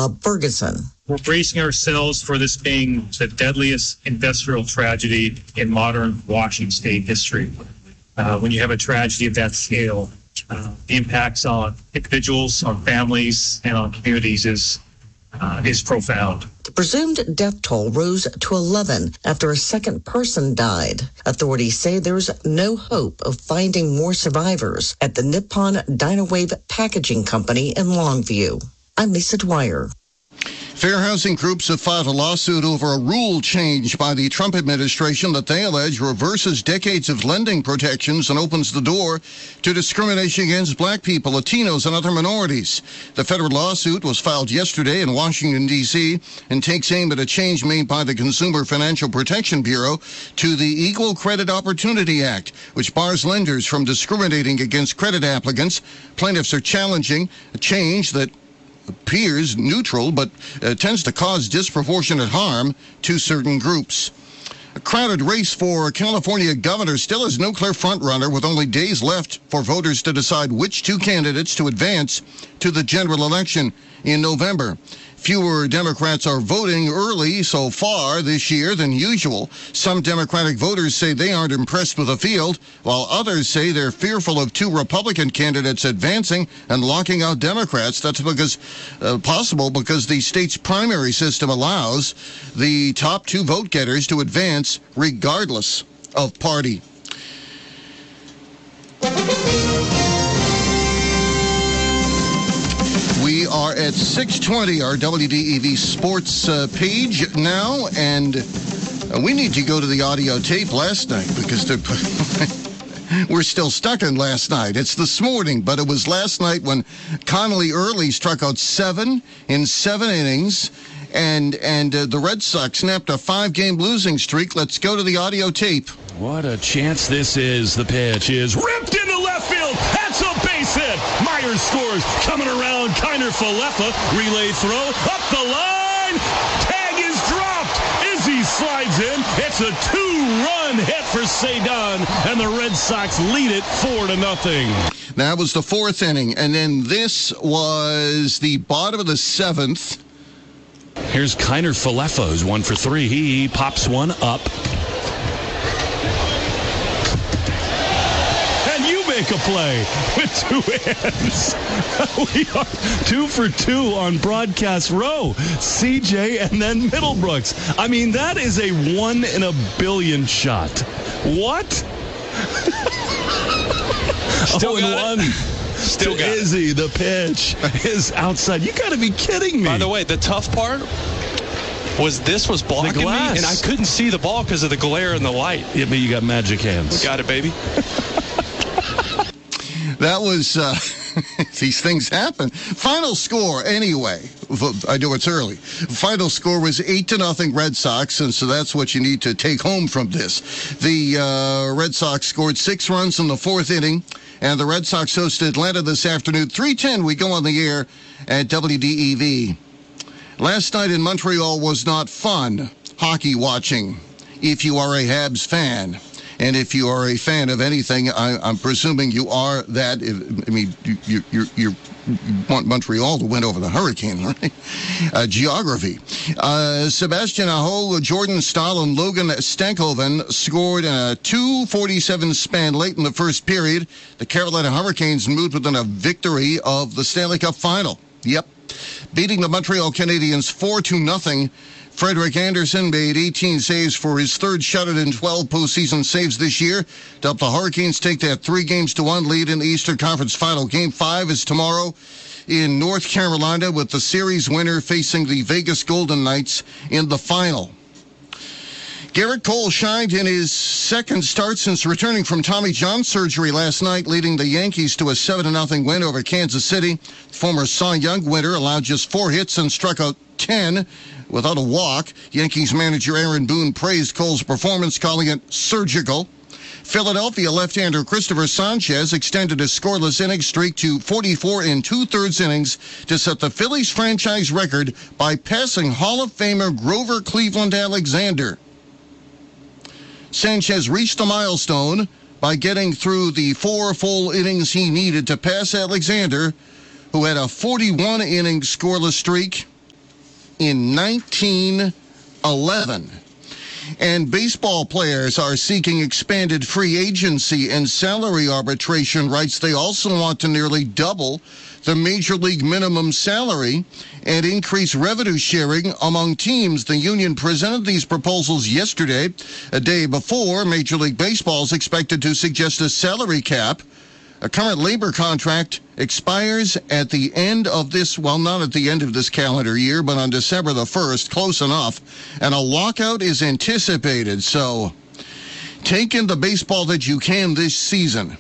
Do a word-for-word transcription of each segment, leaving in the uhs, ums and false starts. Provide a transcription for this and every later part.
Bob Ferguson. We're bracing ourselves for this being the deadliest industrial tragedy in modern Washington state history. Uh, when you have a tragedy of that scale, uh, the impacts on individuals, on families, and on communities is uh, is profound. The presumed death toll rose to eleven after a second person died. Authorities say there's no hope of finding more survivors at the Nippon Dynawave Packaging Company in Longview. I'm Lisa Dwyer. Fair housing groups have filed a lawsuit over a rule change by the Trump administration that they allege reverses decades of lending protections and opens the door to discrimination against black people, Latinos, and other minorities. The federal lawsuit was filed yesterday in Washington, D C, and takes aim at a change made by the Consumer Financial Protection Bureau to the Equal Credit Opportunity Act, which bars lenders from discriminating against credit applicants. Plaintiffs are challenging a change that appears neutral, but uh, tends to cause disproportionate harm to certain groups. A crowded race for California governor still has no clear frontrunner, with only days left for voters to decide which two candidates to advance to the general election in November. Fewer Democrats are voting early so far this year than usual. Some Democratic voters say they aren't impressed with the field, while others say they're fearful of two Republican candidates advancing and locking out Democrats. That's because uh, possible because the state's primary system allows the top two vote getters to advance regardless of party. We are at six twenty, our W D E V Sports uh, page now, and uh, we need to go to the audio tape last night because we're still stuck in last night. It's this morning, but it was last night when Connolly Early struck out seven in seven innings, and, and uh, the Red Sox snapped a five-game losing streak. Let's go to the audio tape. What a chance this is. The pitch is ripped into left field. That's a base hit. Myers scores. Coming around, Kiner Falefa. Relay throw. Up the line. Tag is dropped. Izzy slides in. It's a two-run hit for Cedon, and the Red Sox lead it four to nothing. That was the fourth inning, and then this was the bottom of the seventh. Here's Kiner Falefa, who's one for three. He pops one up. Make a play with two hands. We are two for two on broadcast row. C J and then Middlebrooks. I mean, that is a one in a billion shot. What? Still oh, got one. it. Still got Izzy, it. The pitch is outside. You got to be kidding me. By the way, the tough part was this was blocking me, and I couldn't see the ball because of the glare and the light. Yeah, but you got magic hands. Got it, baby. That was, uh, these things happen. Final score, anyway, I know it's early. Final score was eight to nothing Red Sox, and so that's what you need to take home from this. The uh, Red Sox scored six runs in the fourth inning, and the Red Sox host Atlanta this afternoon. three ten, we go on the air at W D E V. Last night in Montreal was not fun hockey watching, if you are a Habs fan. And if you are a fan of anything, I, I'm presuming you are that. I mean, you, you, you, you want Montreal to win over the Hurricane, right? Uh, geography. Uh, Sebastian Aho, Jordan Stahl, and Logan Stankoven scored in a two forty-seven span late in the first period. The Carolina Hurricanes moved within a victory of the Stanley Cup Final. Yep. Beating the Montreal Canadiens four to nothing. Frederick Anderson made eighteen saves for his third shutout in twelve postseason saves this year to help the Hurricanes take that three games to one lead in the Eastern Conference Final. Game five is tomorrow in North Carolina, with the series winner facing the Vegas Golden Knights in the final. Garrett Cole shined in his second start since returning from Tommy John surgery last night, leading the Yankees to a seven to nothing win over Kansas City. Former Cy Young winner allowed just four hits and struck out ten without a walk. Yankees manager Aaron Boone praised Cole's performance, calling it surgical. Philadelphia left-hander Christopher Sanchez extended his scoreless inning streak to forty-four and two-thirds innings to set the Phillies franchise record by passing Hall of Famer Grover Cleveland Alexander. Sanchez reached the milestone by getting through the four full innings he needed to pass Alexander, who had a forty-one inning scoreless streak in nineteen eleven. And baseball players are seeking expanded free agency and salary arbitration rights. They also want to nearly double the major league minimum salary and increase revenue sharing among teams. The union presented these proposals yesterday, a day before Major League Baseball is expected to suggest a salary cap. A current labor contract expires at the end of this, well, not at the end of this calendar year, but on December the first, close enough, and a lockout is anticipated. So take in the baseball that you can this season.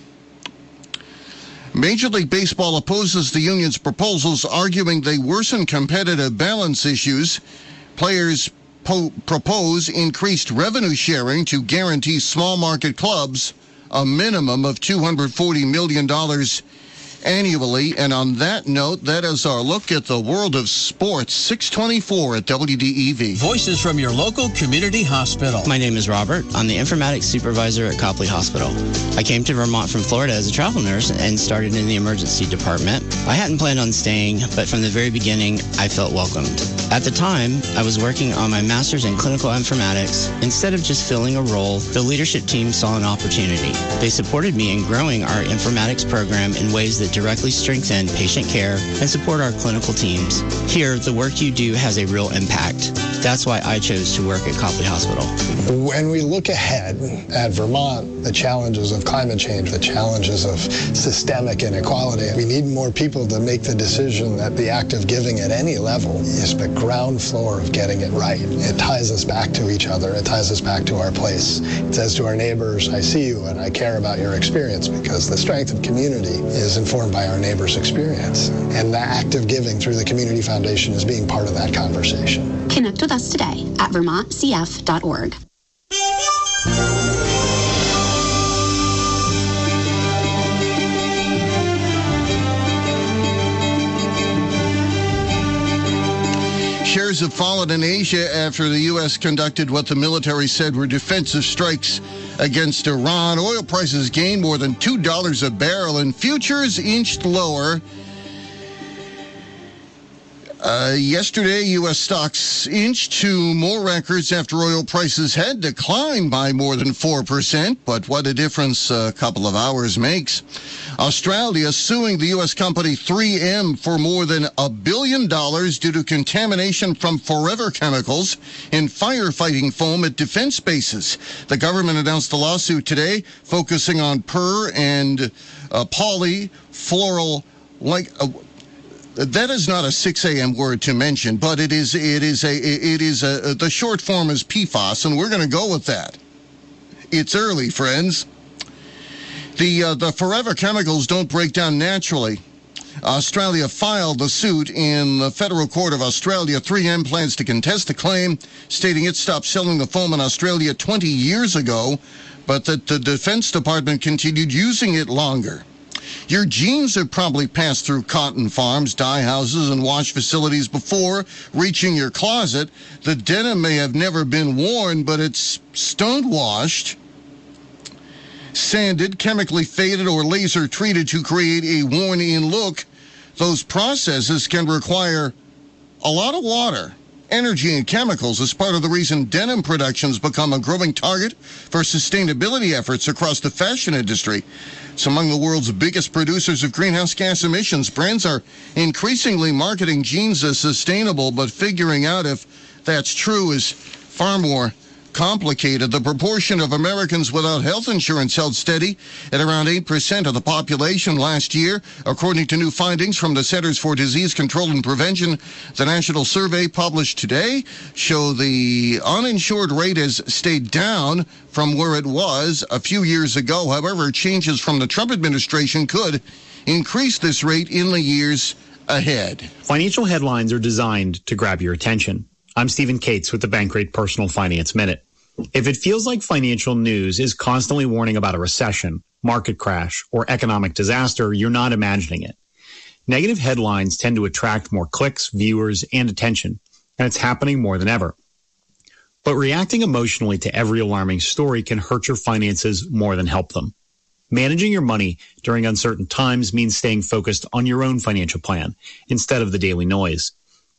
Major League Baseball opposes the union's proposals, arguing they worsen competitive balance issues. Players po- propose increased revenue sharing to guarantee small market clubs a minimum of two hundred forty million dollars annually. And on that note, that is our look at the world of sports. six twenty-four at W D E V. Voices from your local community hospital. My name is Robert. I'm the informatics supervisor at Copley Hospital. I came to Vermont from Florida as a travel nurse and started in the emergency department. I hadn't planned on staying, but from the very beginning, I felt welcomed. At the time, I was working on my master's in clinical informatics. Instead of just filling a role, the leadership team saw an opportunity. They supported me in growing our informatics program in ways that directly strengthen patient care and support our clinical teams. Here, the work you do has a real impact. That's why I chose to work at Copley Hospital. When we look ahead at Vermont, the challenges of climate change, the challenges of systemic inequality, we need more people to make the decision that the act of giving at any level is the ground floor of getting it right. It ties us back to each other. It ties us back to our place. It says to our neighbors, I see you and I care about your experience, because the strength of community is informed by our neighbors' experience. And the act of giving through the Community Foundation is being part of that conversation. Connect with us today at vermont c f dot org. Shares have fallen in Asia after the U S conducted what the military said were defensive strikes against Iran. Oil prices gained more than two dollars a barrel, and futures inched lower. Uh, yesterday, U S stocks inched to more records after oil prices had declined by more than four percent. But what a difference a couple of hours makes. Australia suing the U S company three M for more than a billion dollars due to contamination from Forever Chemicals in firefighting foam at defense bases. The government announced the lawsuit today, focusing on per and uh, polyfluoral like. Uh, That is not a six a.m. word to mention, but it is it is a it is a the short form is P FAS, and we're going to go with that. It's early, friends. The uh, the Forever Chemicals don't break down naturally. Australia filed the suit in the Federal Court of Australia. three M plans to contest the claim, stating it stopped selling the foam in Australia twenty years ago, but that the Defense Department continued using it longer. Your jeans have probably passed through cotton farms, dye houses, and wash facilities before reaching your closet. The denim may have never been worn, but it's stonewashed, sanded, chemically faded, or laser treated to create a worn-in look. Those processes can require a lot of water, energy, and chemicals. As part of the reason denim production's become a growing target for sustainability efforts across the fashion industry. It's among the world's biggest producers of greenhouse gas emissions. Brands are increasingly marketing jeans as sustainable, but figuring out if that's true is far more complicated. The proportion of Americans without health insurance held steady at around eight percent of the population last year, according to new findings from the Centers for Disease Control and Prevention. The national survey published today show the uninsured rate has stayed down from where it was a few years ago. However, changes from the Trump administration could increase this rate in the years ahead. Financial headlines are designed to grab your attention. I'm Stephen Cates with the Bankrate Personal Finance Minute. If it feels like financial news is constantly warning about a recession, market crash, or economic disaster, you're not imagining it. Negative headlines tend to attract more clicks, viewers, and attention, and it's happening more than ever. But reacting emotionally to every alarming story can hurt your finances more than help them. Managing your money during uncertain times means staying focused on your own financial plan instead of the daily noise.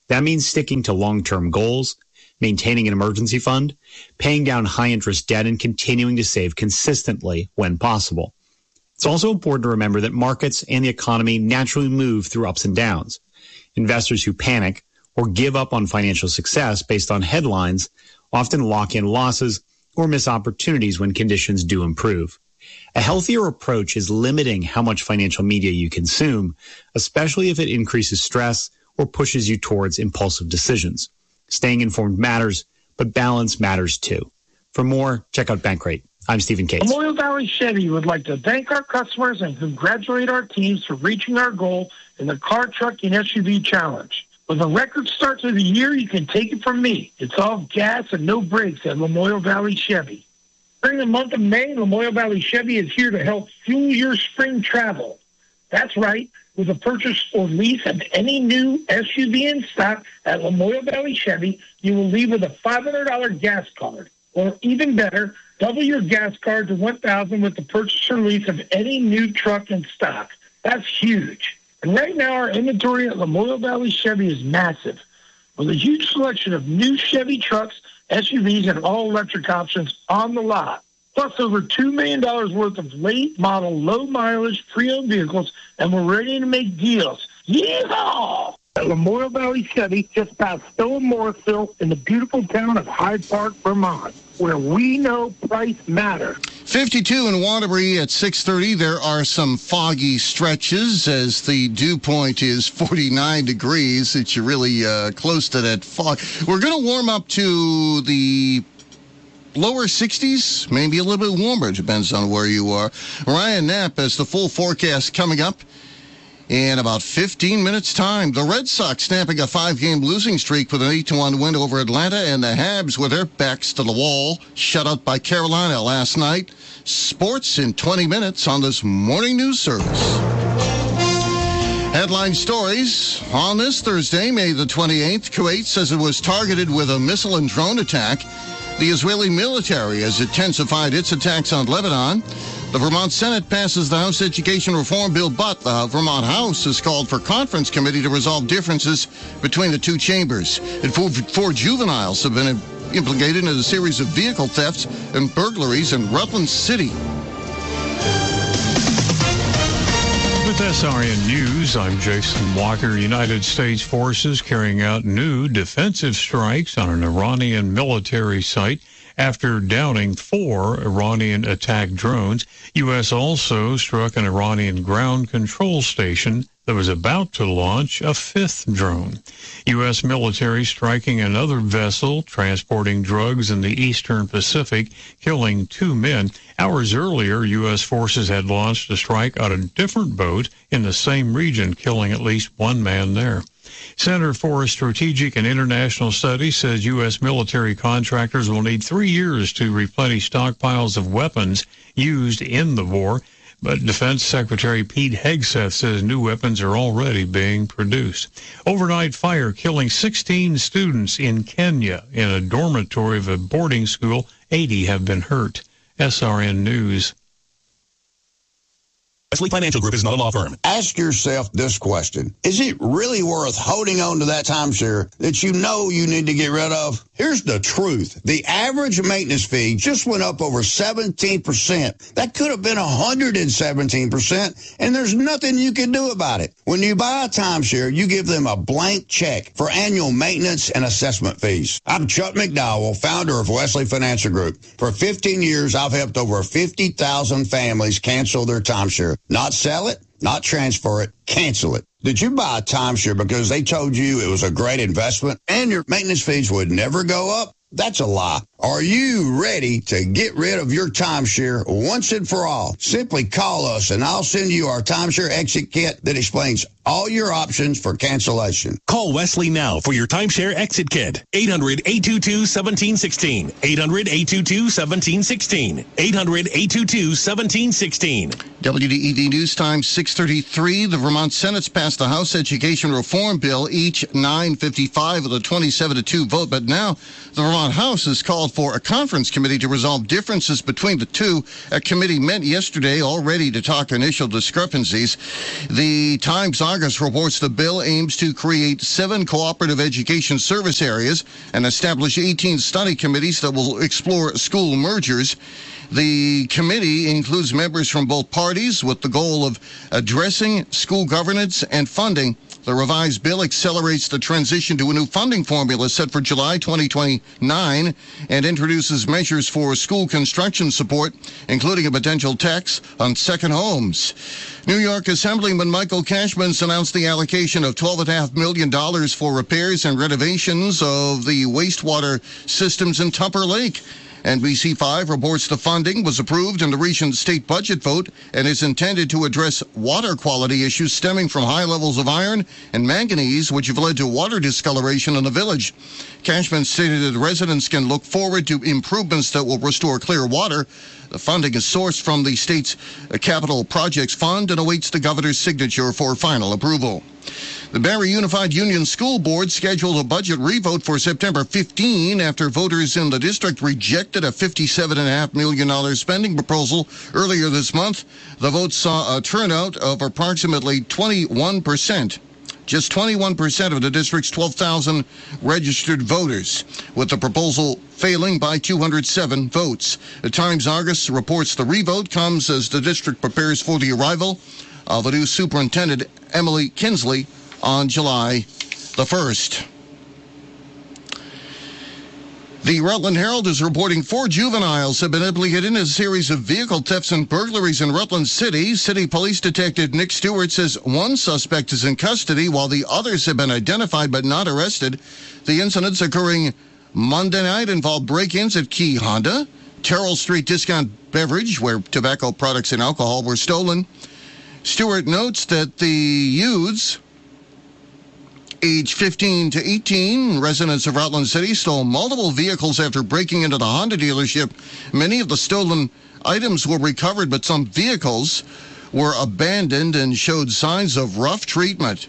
That means sticking to long-term goals, maintaining an emergency fund, paying down high-interest debt, and continuing to save consistently when possible. It's also important to remember that markets and the economy naturally move through ups and downs. Investors who panic or give up on financial success based on headlines often lock in losses or miss opportunities when conditions do improve. A healthier approach is limiting how much financial media you consume, especially if it increases stress or pushes you towards impulsive decisions. Staying informed matters, but balance matters too. For more, check out Bankrate. I'm Stephen Cates. Memorial Valley Chevy would like to thank our customers and congratulate our teams for reaching our goal in the Car, Truck, and S U V Challenge. With a record start to the year, you can take it from me. It's all gas and no brakes at Memorial Valley Chevy. During the month of May, Memorial Valley Chevy is here to help fuel your spring travel. That's right. With a purchase or lease of any new S U V in stock at Memorial Valley Chevy, you will leave with a five hundred dollars gas card. Or even better, double your gas card to one thousand dollars with the purchase or lease of any new truck in stock. That's huge. And right now, our inventory at Memorial Valley Chevy is massive, with a huge selection of new Chevy trucks, S U Vs, and all-electric options on the lot. Plus over two million dollars worth of late-model, low-mileage, pre-owned vehicles, and we're ready to make deals. Yeehaw! At Memorial Valley Chevy, just past Stowe and Morrisville, in the beautiful town of Hyde Park, Vermont, where we know price matters. fifty-two in Waterbury at six thirty. There are some foggy stretches as the dew point is forty-nine degrees. It's really uh, close to that fog. We're going to warm up to the lower sixties, maybe a little bit warmer. Depends on where you are. Ryan Knapp has the full forecast coming up in about fifteen minutes' time. The Red Sox snapping a five-game losing streak with an eight to one win over Atlanta, and the Habs with their backs to the wall, shut out by Carolina last night. Sports in twenty minutes on this morning news service. Headline stories. On this Thursday, May the twenty-eighth, Kuwait says it was targeted with a missile and drone attack. The Israeli military has intensified its attacks on Lebanon. The Vermont Senate passes the House Education Reform Bill, but the Vermont House has called for conference committee to resolve differences between the two chambers. And four, four juveniles have been implicated in a series of vehicle thefts and burglaries in Rutland City. With S R N News, I'm Jason Walker. United States forces carrying out new defensive strikes on an Iranian military site after downing four Iranian attack drones. U S also struck an Iranian ground control station that was about to launch a fifth drone. U S military striking another vessel transporting drugs in the eastern Pacific, killing two men. Hours earlier, U S forces had launched a strike on a different boat in the same region, killing at least one man there. Center for Strategic and International Studies says U S military contractors will need three years to replenish stockpiles of weapons used in the war. But Defense Secretary Pete Hegseth says new weapons are already being produced. Overnight fire killing sixteen students in Kenya in a dormitory of a boarding school. eighty have been hurt. S R N News. Wesley Financial Group is not a law firm. Ask yourself this question. Is it really worth holding on to that timeshare that you know you need to get rid of? Here's the truth. The average maintenance fee just went up over seventeen percent. That could have been one hundred seventeen percent, and there's nothing you can do about it. When you buy a timeshare, you give them a blank check for annual maintenance and assessment fees. I'm Chuck McDowell, founder of Wesley Financial Group. For fifteen years, I've helped over fifty thousand families cancel their timeshare. Not sell it, not transfer it, cancel it. Did you buy a timeshare because they told you it was a great investment and your maintenance fees would never go up? That's a lie. Are you ready to get rid of your timeshare once and for all? Simply call us and I'll send you our timeshare exit kit that explains all your options for cancellation. Call Wesley now for your timeshare exit kit. eight hundred, eight two two, one seven one six. eight hundred, eight two two, one seven one six. eight hundred, eight two two, one seven one six. W D E V News Time, six thirty-three. The Vermont Senate's passed the House Education Reform Bill, each nine fifty-five with a twenty-seven to two vote. But now the Vermont Vermont House has called for a conference committee to resolve differences between the two. A committee met yesterday already to talk initial discrepancies. The Times-Argus reports the bill aims to create seven cooperative education service areas and establish eighteen study committees that will explore school mergers. The committee includes members from both parties with the goal of addressing school governance and funding. The revised bill accelerates the transition to a new funding formula set for July twenty twenty-nine and introduces measures for school construction support, including a potential tax on second homes. New York Assemblyman Michael Cashman's announced the allocation of twelve point five million dollars for repairs and renovations of the wastewater systems in Tupper Lake. N B C five reports the funding was approved in the recent state budget vote and is intended to address water quality issues stemming from high levels of iron and manganese, which have led to water discoloration in the village. Cashman stated that residents can look forward to improvements that will restore clear water. The funding is sourced from the state's Capital Projects Fund and awaits the governor's signature for final approval. The Barre Unified Union School Board scheduled a budget revote for September fifteenth after voters in the district rejected a fifty-seven point five million dollars spending proposal earlier this month. The vote saw a turnout of approximately twenty-one percent. Just twenty-one percent of the district's twelve thousand registered voters, with the proposal failing by two hundred seven votes. The Times-Argus reports the revote comes as the district prepares for the arrival of a new superintendent, Emily Kinsley, on July the first. The Rutland Herald is reporting four juveniles have been implicated in a series of vehicle thefts and burglaries in Rutland City. City Police Detective Nick Stewart says one suspect is in custody while the others have been identified but not arrested. The incidents occurring Monday night involved break-ins at Key Honda, Terrell Street Discount Beverage, where tobacco products and alcohol were stolen. Stewart notes that the youths, age fifteen to eighteen, residents of Rutland City, stole multiple vehicles after breaking into the Honda dealership. Many of the stolen items were recovered, but some vehicles were abandoned and showed signs of rough treatment.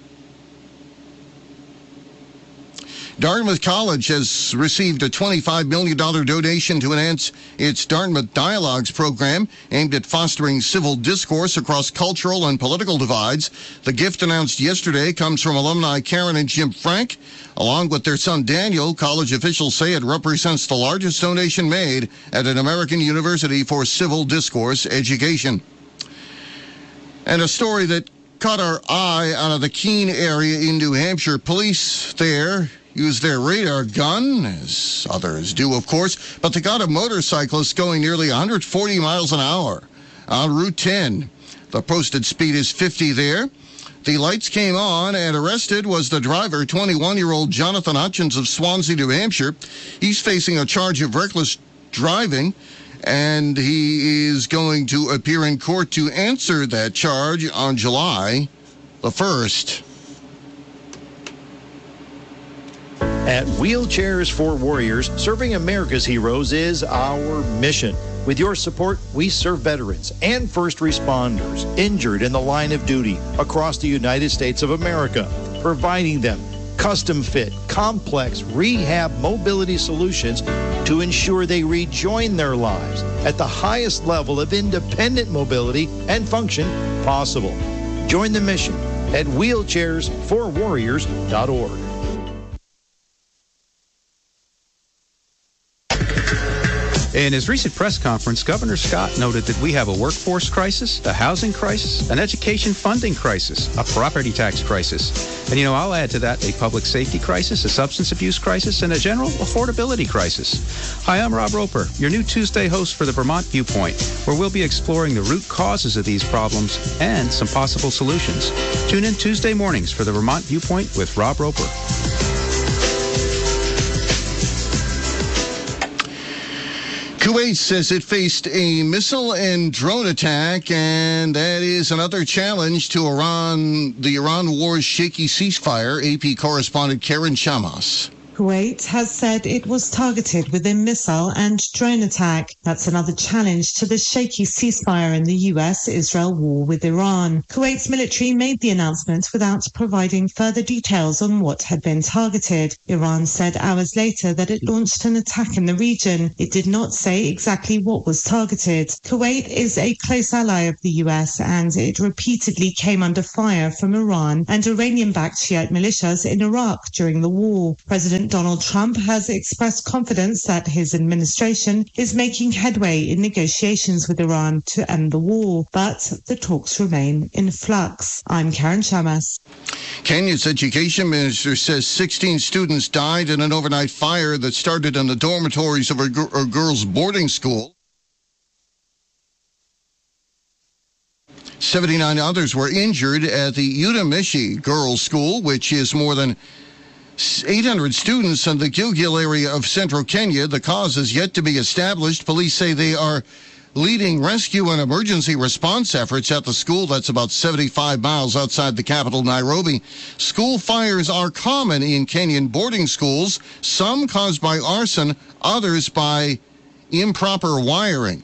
Dartmouth College has received a twenty-five million dollars donation to enhance its Dartmouth Dialogues program aimed at fostering civil discourse across cultural and political divides. The gift announced yesterday comes from alumni Karen and Jim Frank. Along with their son Daniel, college officials say it represents the largest donation made at an American university for civil discourse education. And a story that caught our eye out of the Keene area in New Hampshire. Police there use their radar gun, as others do, of course, but they got a motorcyclist going nearly one hundred forty miles an hour on Route ten. The posted speed is fifty there. The lights came on, and arrested was the driver, twenty-one-year-old Jonathan Hutchins of Swansea, New Hampshire. He's facing a charge of reckless driving, and he is going to appear in court to answer that charge on July the first. At Wheelchairs for Warriors, serving America's heroes is our mission. With your support, we serve veterans and first responders injured in the line of duty across the United States of America, providing them custom-fit, complex rehab mobility solutions to ensure they rejoin their lives at the highest level of independent mobility and function possible. Join the mission at wheelchairs for warriors dot org. In his recent press conference, Governor Scott noted that we have a workforce crisis, a housing crisis, an education funding crisis, a property tax crisis. And, you know, I'll add to that a public safety crisis, a substance abuse crisis, and a general affordability crisis. Hi, I'm Rob Roper, your new Tuesday host for the Vermont Viewpoint, where we'll be exploring the root causes of these problems and some possible solutions. Tune in Tuesday mornings for the Vermont Viewpoint with Rob Roper. Kuwait says it faced a missile and drone attack, and that is another challenge to Iran, the Iran war's shaky ceasefire. A P correspondent Karen Chamas. Kuwait has said it was targeted with a missile and drone attack. That's another challenge to the shaky ceasefire in the U S-Israel war with Iran. Kuwait's military made the announcement without providing further details on what had been targeted. Iran said hours later that it launched an attack in the region. It did not say exactly what was targeted. Kuwait is a close ally of the U S and it repeatedly came under fire from Iran and Iranian-backed Shiite militias in Iraq during the war. President Donald Trump has expressed confidence that his administration is making headway in negotiations with Iran to end the war, but the talks remain in flux. I'm Karen Shamas. Kenya's education minister says sixteen students died in an overnight fire that started in the dormitories of a, a girls' boarding school. seventy-nine others were injured at the Utamishi Girls' School, which is more than eight hundred students in the Gilgil area of central Kenya. The cause is yet to be established. Police say they are leading rescue and emergency response efforts at the school that's about seventy-five miles outside the capital, Nairobi. School fires are common in Kenyan boarding schools, some caused by arson, others by improper wiring.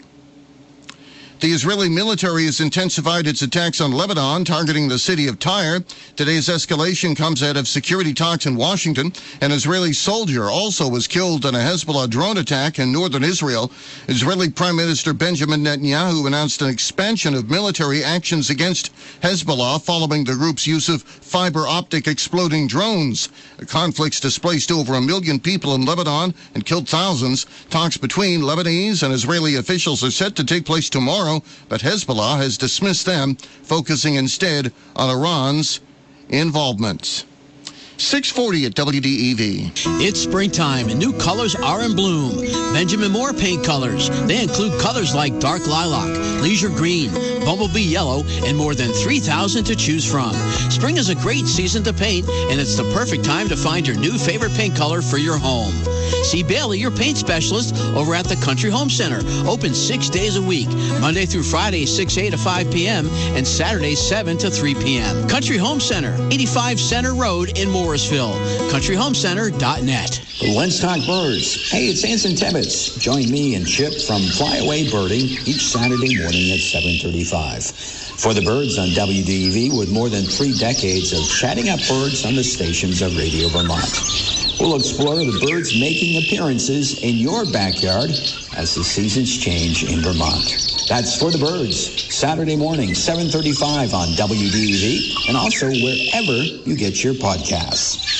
The Israeli military has intensified its attacks on Lebanon, targeting the city of Tyre. Today's escalation comes out of security talks in Washington. An Israeli soldier also was killed in a Hezbollah drone attack in northern Israel. Israeli Prime Minister Benjamin Netanyahu announced an expansion of military actions against Hezbollah following the group's use of fiber-optic exploding drones. The conflicts displaced over a million people in Lebanon and killed thousands. Talks between Lebanese and Israeli officials are set to take place tomorrow, but Hezbollah has dismissed them, focusing instead on Iran's involvement. six forty at W D E V. It's springtime and new colors are in bloom. Benjamin Moore paint colors. They include colors like dark lilac, leisure green, bumblebee yellow, and more than three thousand to choose from. Spring is a great season to paint, and it's the perfect time to find your new favorite paint color for your home. See Bailey, your paint specialist, over at the Country Home Center. Open six days a week, Monday through Friday, six a to five p.m., and Saturdays, seven to three p.m. Country Home Center, eighty-five Center Road in Morrisville. country home center dot net. Let's talk birds. Hey, it's Anson Tibbetts. Join me and Chip from Flyaway Birding each Saturday morning at seven thirty-five. For the birds on W D E V, with more than three decades of chatting up birds on the stations of Radio Vermont. We'll explore the birds making appearances in your backyard as the seasons change in Vermont. That's For the Birds, Saturday morning, seven thirty-five on W D E V, and also wherever you get your podcasts.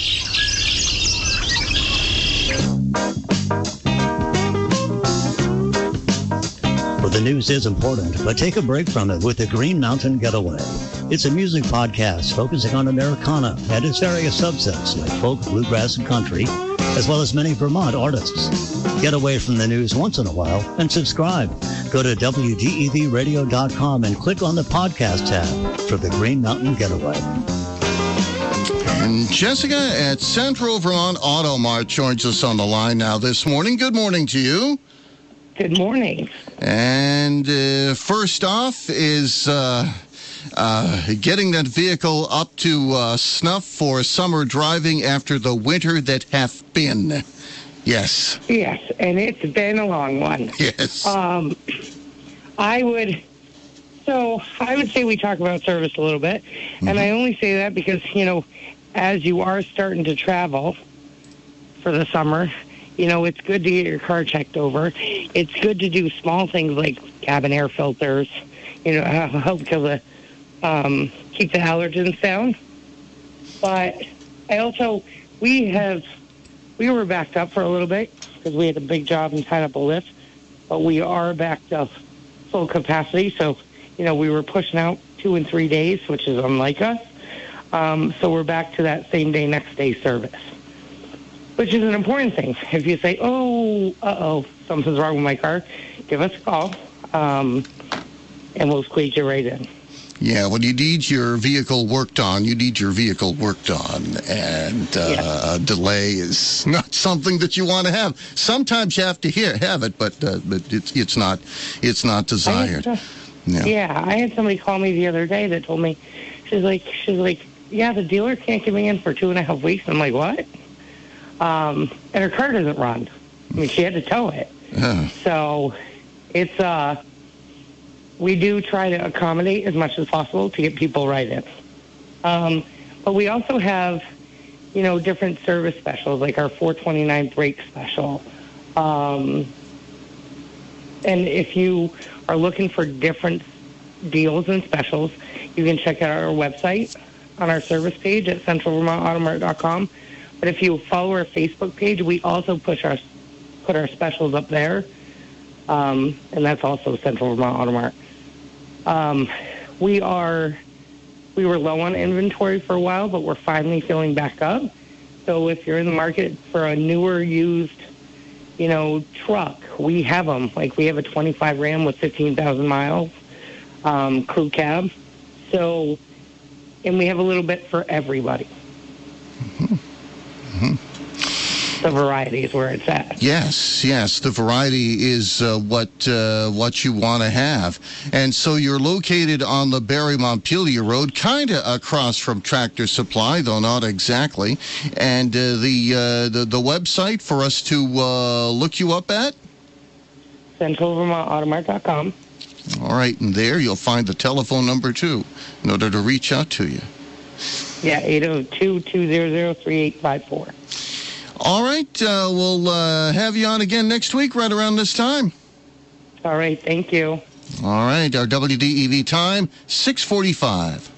Well, the news is important, but take a break from it with the Green Mountain Getaway. It's a music podcast focusing on Americana and its various subsets like folk, bluegrass, and country, as well as many Vermont artists. Get away from the news once in a while and subscribe. Go to W D E V radio dot com and click on the podcast tab for the Green Mountain Getaway. And Jessica at Central Vermont Auto Mart joins us on the line now this morning. Good morning to you. Good morning. And uh, first off is uh, uh, getting that vehicle up to uh, snuff for summer driving after the winter that hath been. Yes. Yes, and it's been a long one. Yes. Um, I would, so I would say we talk about service a little bit, mm-hmm. and I only say that because, you know, as you are starting to travel for the summer, you know, it's good to get your car checked over. It's good to do small things like cabin air filters, you know, help kill the, um, keep the allergens down. But I also, we have, we were backed up for a little bit because we had a big job and tied up a lift, but we are backed up full capacity. So, you know, we were pushing out two and three days, which is unlike us. Um, so we're back to that same day, next day service, which is an important thing. If you say, oh, uh-oh, something's wrong with my car, give us a call, um, and we'll squeeze you right in. Yeah, when you need your vehicle worked on, you need your vehicle worked on, and uh, yes. a delay is not something that you want to have. Sometimes you have to hear, have it, but uh, but it's it's not it's not desired. To, yeah. yeah, I had somebody call me the other day that told me, she's like, she's like, yeah, the dealer can't get me in for two and a half weeks. I'm like, what? um, and her car doesn't run. I mean, she had to tow it. Yeah. So it's, uh, we do try to accommodate as much as possible to get people right in. Um, but we also have, you know, different service specials, like our four twenty-nine brake special. Um, and if you are looking for different deals and specials, you can check out our website on our service page at central vermont automart dot com. But if you follow our Facebook page, we also push our put our specials up there, um, and that's also Central Vermont Automart. Um, we are we were low on inventory for a while, but we're finally filling back up. So if you're in the market for a newer used, you know, truck, we have them. Like we have a twenty-five Ram with fifteen thousand miles, um, crew cab. So, and we have a little bit for everybody. Mm-hmm. Mm-hmm. The variety is where it's at. Yes, yes. The variety is uh, what uh, what you want to have. And so you're located on the Barrie Montpelier Road, kind of across from Tractor Supply, though not exactly. And uh, the, uh, the the website for us to uh, look you up at? central vermont automart dot com. All right, and there you'll find the telephone number, too, in order to reach out to you. Yeah, eight oh two, two hundred, three eight five four. All right, uh, we'll uh, have you on again next week right around this time. All right, thank you. All right, our W D E V time, six forty-five.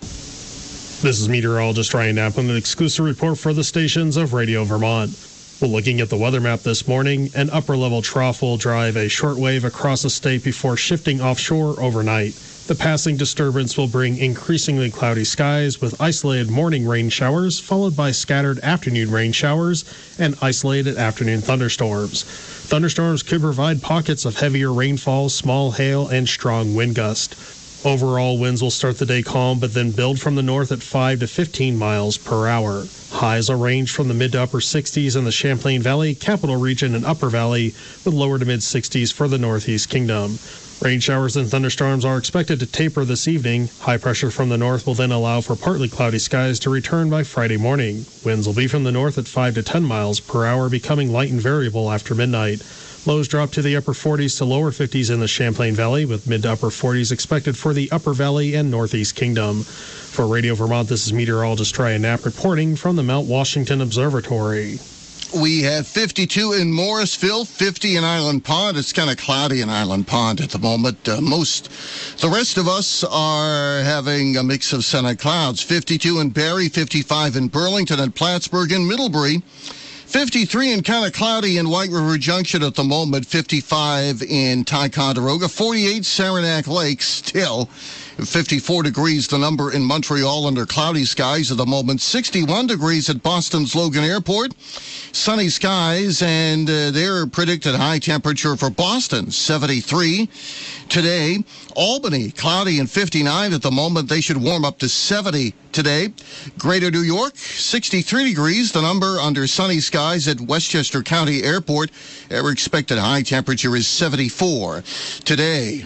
This is meteorologist Ryan Knapp with an exclusive report for the stations of Radio Vermont. Well, looking at the weather map this morning, an upper-level trough will drive a shortwave across the state before shifting offshore overnight. The passing disturbance will bring increasingly cloudy skies with isolated morning rain showers, followed by scattered afternoon rain showers and isolated afternoon thunderstorms. Thunderstorms could provide pockets of heavier rainfall, small hail, and strong wind gust. Overall, winds will start the day calm, but then build from the north at five to fifteen miles per hour. Highs will range from the mid to upper sixties in the Champlain Valley, Capital Region, and Upper Valley, with lower to mid sixties for the Northeast Kingdom. Rain showers and thunderstorms are expected to taper this evening. High pressure from the north will then allow for partly cloudy skies to return by Friday morning. Winds will be from the north at five to ten miles per hour, becoming light and variable after midnight. Lows drop to the upper forties to lower fifties in the Champlain Valley, with mid to upper forties expected for the Upper Valley and Northeast Kingdom. For Radio Vermont, this is meteorologist Ryan Knapp reporting from the Mount Washington Observatory. We have fifty-two in Morrisville, fifty in Island Pond. It's kind of cloudy in Island Pond at the moment. Uh, most, the rest of us are having a mix of sun and clouds. fifty-two in Barrie, fifty-five in Burlington and Plattsburgh and Middlebury. fifty-three and kind of cloudy in White River Junction at the moment. fifty-five in Ticonderoga. forty-eight Saranac Lake still. fifty-four degrees the number in Montreal under cloudy skies at the moment. sixty-one degrees at Boston's Logan Airport. Sunny skies, and uh, their predicted high temperature for Boston, seventy-three. Today, Albany, cloudy and fifty-nine at the moment. They should warm up to seventy today. Greater New York, sixty-three degrees, the number under sunny skies at Westchester County Airport. Their expected high temperature is seventy-four today.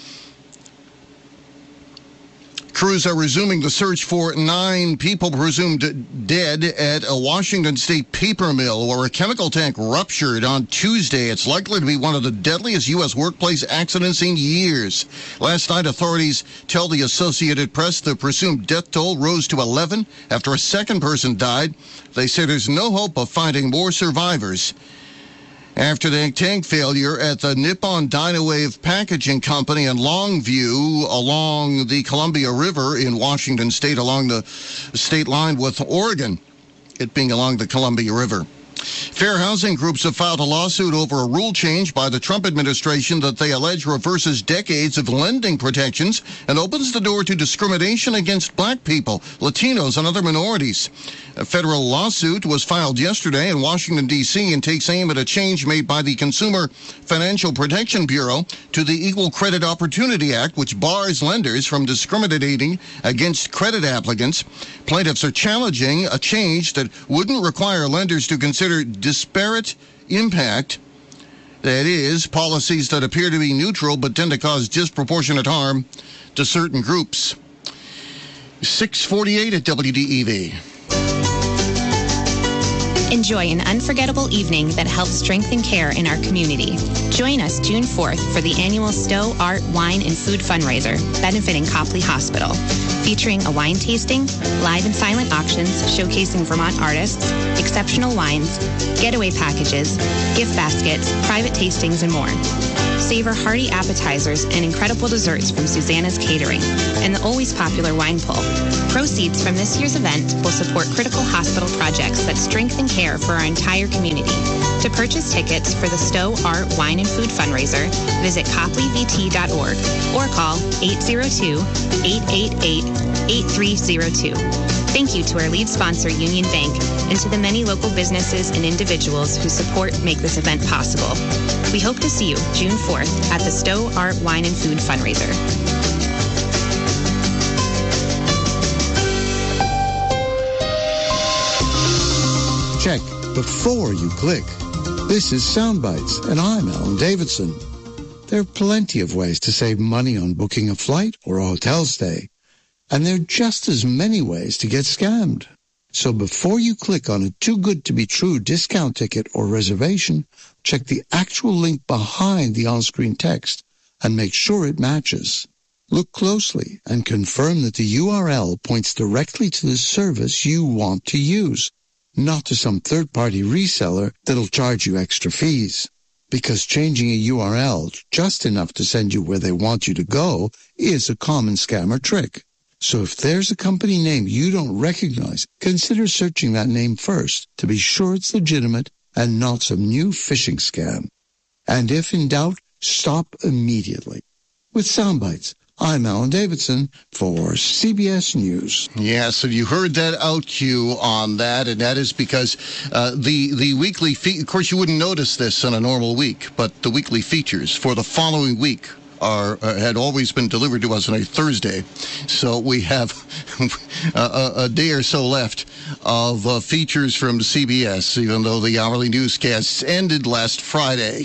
Crews are resuming the search for nine people presumed dead at a Washington State paper mill where a chemical tank ruptured on Tuesday. It's likely to be one of the deadliest U S workplace accidents in years. Last night, authorities tell the Associated Press the presumed death toll rose to eleven after a second person died. They say there's no hope of finding more survivors after the tank failure at the Nippon Dynawave Packaging Company in Longview along the Columbia River in Washington State, along the state line with Oregon, it being along the Columbia River. Fair housing groups have filed a lawsuit over a rule change by the Trump administration that they allege reverses decades of lending protections and opens the door to discrimination against black people, Latinos, and other minorities. A federal lawsuit was filed yesterday in Washington, D C and takes aim at a change made by the Consumer Financial Protection Bureau to the Equal Credit Opportunity Act, which bars lenders from discriminating against credit applicants. Plaintiffs are challenging a change that wouldn't require lenders to consider disparate impact. That is, policies that appear to be neutral but tend to cause disproportionate harm to certain groups. six forty-eight at W D E V. Enjoy an unforgettable evening that helps strengthen care in our community. Join us June fourth for the annual Stowe Art, Wine, and Food fundraiser benefiting Copley Hospital, featuring a wine tasting, live and silent auctions showcasing Vermont artists, exceptional wines, getaway packages, gift baskets, private tastings, and more. Savor hearty appetizers and incredible desserts from Susanna's Catering and the always popular wine pull. Proceeds from this year's event will support critical hospital projects that strengthen care for our entire community. To purchase tickets for the Stowe Art, Wine, and Food fundraiser, visit copley v t dot org or call eight zero two, eight eight eight, eight three zero two. Thank you to our lead sponsor, Union Bank, and to the many local businesses and individuals who support make this event possible. We hope to see you June fourth at the Stowe Art, Wine, and Food fundraiser. Check before you click. This is Soundbites, and I'm Alan Davidson. There are plenty of ways to save money on booking a flight or a hotel stay, and there are just as many ways to get scammed. So before you click on a too-good-to-be-true discount ticket or reservation, check the actual link behind the on-screen text and make sure it matches. Look closely and confirm that the U R L points directly to the service you want to use, not to some third-party reseller that'll charge you extra fees. Because changing a U R L just enough to send you where they want you to go is a common scammer trick. So if there's a company name you don't recognize, consider searching that name first to be sure it's legitimate and not some new phishing scam. And if in doubt, stop immediately. With Soundbites, I'm Alan Davidson for C B S News. Yes, and you heard that out cue on that, and that is because uh, the the weekly fe- of course you wouldn't notice this in a normal week, but the weekly features for the following week are uh, had always been delivered to us on a Thursday, so we have a, a day or so left of uh, features from C B S, even though the hourly newscasts ended last Friday.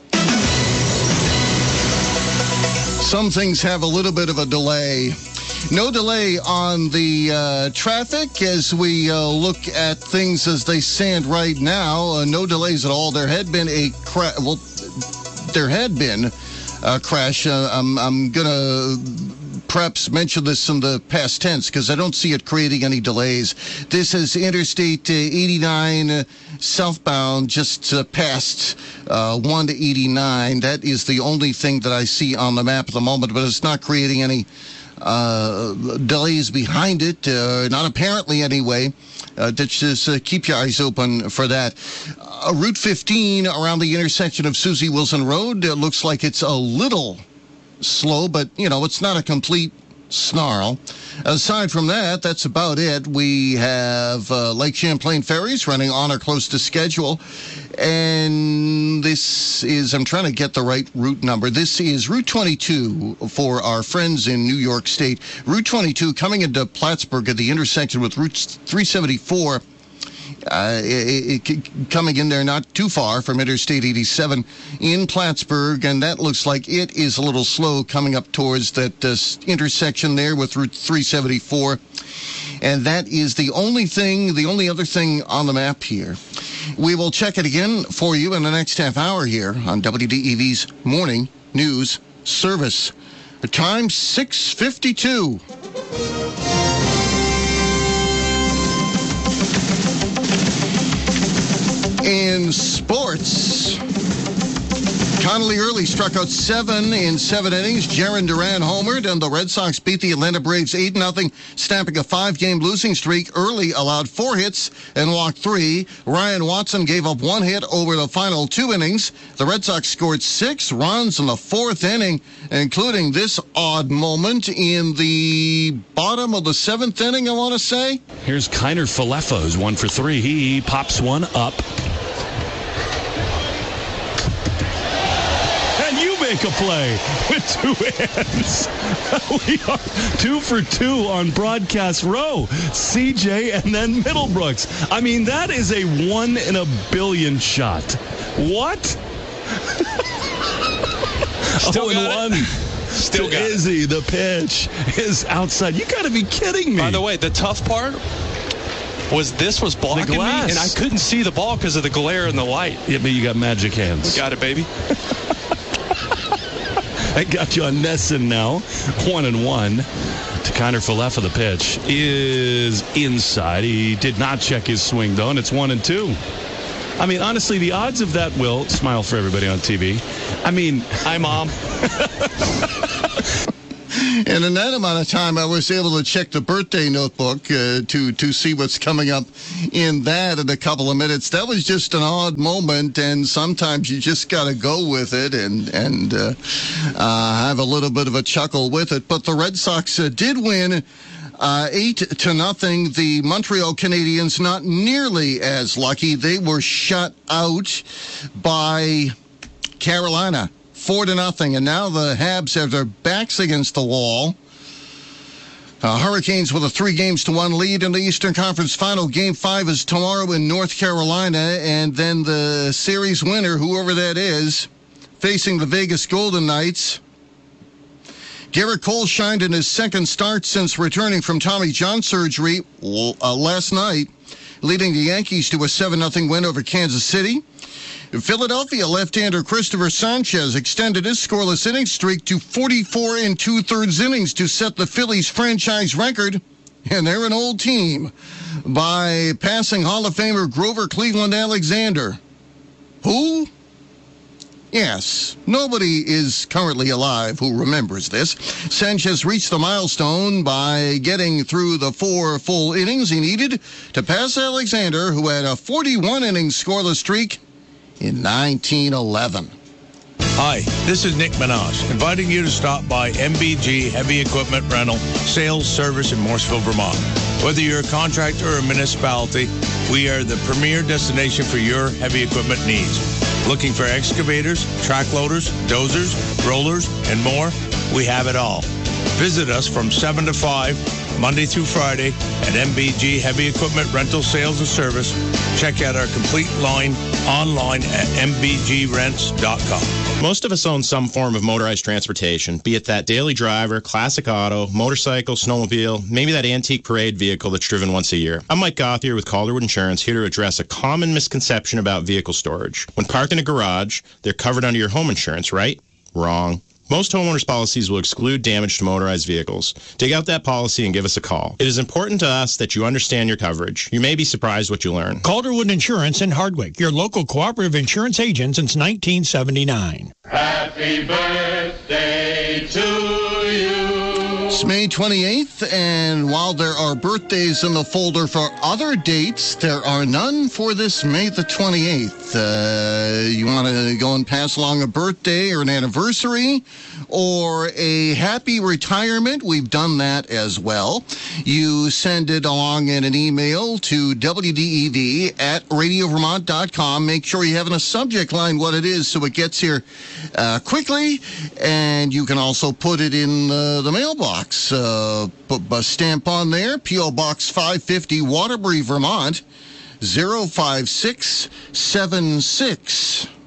Some things have a little bit of a delay. No delay on the uh, traffic as we uh, look at things as they stand right now. Uh, no delays at all. There had been a cra- well, there had been a crash. Uh, I'm, I'm going to perhaps mention this in the past tense because I don't see it creating any delays. This is Interstate uh, eighty-nine uh, southbound, just uh, past uh, one to eighty-nine. That is the only thing that I see on the map at the moment, but it's not creating any uh, delays behind it, uh, not apparently anyway. Uh, just uh, keep your eyes open for that. Uh, Route fifteen around the intersection of Susie Wilson Road. It looks like it's a little slow, but, you know, it's not a complete snarl. Aside from that, that's about it. We have uh, Lake Champlain ferries running on or close to schedule. And this is, I'm trying to get the right route number. This is Route twenty-two for our friends in New York State. Route twenty-two coming into Plattsburgh at the intersection with Route three seventy-four. Uh, it, it, coming in there not too far from Interstate eighty-seven in Plattsburgh, and that looks like it is a little slow coming up towards that uh, intersection there with Route three seventy-four. And that is the only thing, the only other thing on the map here. We will check it again for you in the next half hour here on W D E V's Morning News Service. The time six fifty-two. In sports, Connolly Early struck out seven in seven innings. Jarren Duran homered, and the Red Sox beat the Atlanta Braves eight nothing, snapping a five-game losing streak. Early allowed four hits and walked three. Ryan Watson gave up one hit over the final two innings. The Red Sox scored six runs in the fourth inning, including this odd moment in the bottom of the seventh inning, I want to say. Here's Kiner Falefa, who's one for three. He pops one up. Make a play with two hands. We are two for two on broadcast row. C J and then Middlebrooks. I mean, that is a one in a billion shot. What? Still oh, got one. it. Still got Izzy, it. The pitch is outside. You got to be kidding me. By the way, the tough part, was this was blocking me, and I couldn't see the ball because of the glare and the light. Yeah, but you got magic hands. Got it, baby. I got you on Nesson now. One and one. To Kiner Falefa, the pitch is inside. He did not check his swing, though, and it's one and two. I mean, honestly, the odds of that, Will, smile for everybody on T V. I mean, hi, Mom. And in that amount of time, I was able to check the birthday notebook uh, to to see what's coming up in that in a couple of minutes. That was just an odd moment, and sometimes you just got to go with it and and uh, uh, have a little bit of a chuckle with it. But the Red Sox uh, did win uh, eight to nothing. The Montreal Canadiens not nearly as lucky. They were shut out by Carolina. Four to nothing, and now the Habs have their backs against the wall. Uh, Hurricanes with a three games to one lead in the Eastern Conference Final. Game five is tomorrow in North Carolina, and then the series winner, whoever that is, facing the Vegas Golden Knights. Garrett Cole shined in his second start since returning from Tommy John surgery uh, last night, leading the Yankees to a seven nothing win over Kansas City. Philadelphia left-hander Christopher Sanchez extended his scoreless inning streak to forty-four and two-thirds innings to set the Phillies franchise record, and they're an old team, by passing Hall of Famer Grover Cleveland Alexander. Who? Yes, nobody is currently alive who remembers this. Sanchez reached the milestone by getting through the four full innings he needed to pass Alexander, who had a forty-one inning scoreless streak in nineteen eleven. Hi, this is Nick Minaj, inviting you to stop by M B G Heavy Equipment Rental Sales Service in Morrisville, Vermont. Whether you're a contractor or a municipality, we are the premier destination for your heavy equipment needs. Looking for excavators, track loaders, dozers, rollers, and more? We have it all. Visit us from seven to five, Monday through Friday, at M B G Heavy Equipment Rental Sales and Service. Check out our complete line online at m b g rents dot com. Most of us own some form of motorized transportation, be it that daily driver, classic auto, motorcycle, snowmobile, maybe that antique parade vehicle that's driven once a year. I'm Mike Gothier with Calderwood Insurance, here to address a common misconception about vehicle storage. When parked in a garage, they're covered under your home insurance, right? Wrong. Most homeowners' policies will exclude damage to motorized vehicles. Dig out that policy and give us a call. It is important to us that you understand your coverage. You may be surprised what you learn. Calderwood Insurance in Hardwick, your local cooperative insurance agent since nineteen seventy-nine. Happy birthday to you. It's May twenty-eighth, and while there are birthdays in the folder for other dates, there are none for this May the twenty-eighth. Uh, you want to go and pass along a birthday or an anniversary or a happy retirement? We've done that as well. You send it along in an email to W D E V at radio vermont dot com. Make sure you have in a subject line what it is so it gets here uh, quickly, and you can also put it in uh, the mailbox. Uh, put a stamp on there, P O Box five fifty, Waterbury, Vermont, zero five six seven six.